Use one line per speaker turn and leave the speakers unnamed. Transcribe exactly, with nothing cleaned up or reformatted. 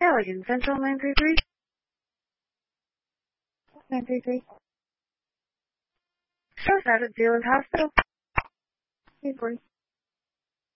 Allegan Central nine three three. nine three three. Shows out at Zealand Hospital. eight forty.